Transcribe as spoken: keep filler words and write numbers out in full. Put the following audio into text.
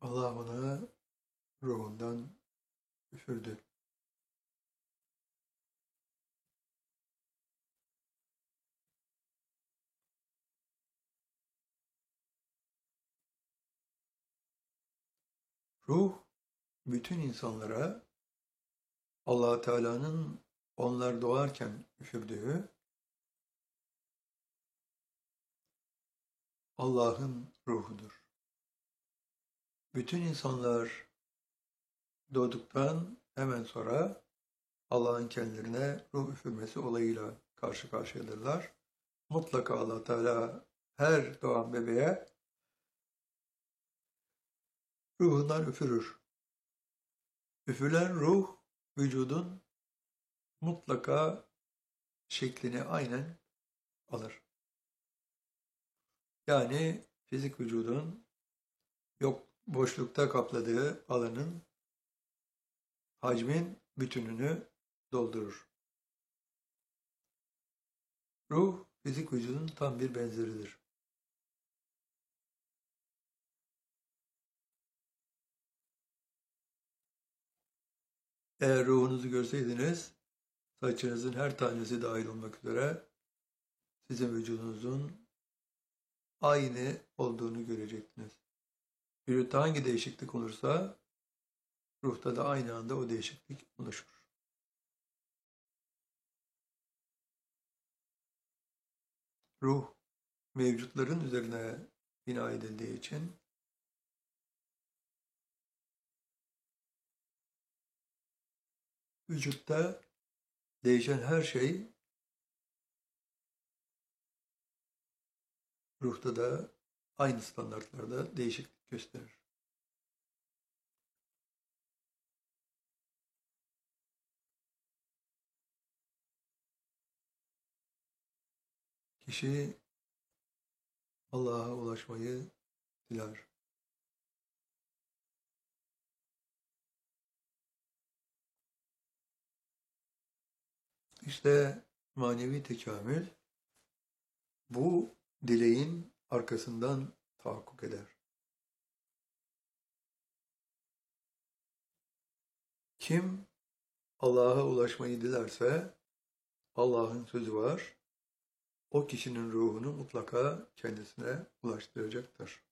Allah ona ruhundan üfürdü. Ruh, bütün insanlara Allah Teala'nın onlar doğarken üfürdüğü Allah'ın ruhudur. Bütün insanlar doğduktan hemen sonra Allah'ın kendilerine ruh üfürmesi olayıyla karşı karşıyadırlar. Mutlaka Allah Teala her doğan bebeğe ruhundan üfürür. Üfürülen ruh vücudun mutlaka şeklini aynen alır. Yani fizik vücudun yok boşlukta kapladığı alanın hacmin bütününü doldurur. Ruh fizik vücudun tam bir benzeridir. Eğer ruhunuzu görseydiniz, saçınızın her tanesi dahil olmak üzere sizin vücudunuzun aynı olduğunu görecektiniz. Vücutta hangi değişiklik olursa ruhta da aynı anda o değişiklik oluşur. Ruh mevcutların üzerine bina edildiği için vücutta değişen her şey ruhta da aynı standartlarda değişiklik gösterir. Kişi Allah'a ulaşmayı diler. İşte manevi tekamül bu dileğin arkasından tahakkuk eder. Kim Allah'a ulaşmayı dilerse Allah'ın sözü var. O kişinin ruhunu mutlaka kendisine ulaştıracaktır.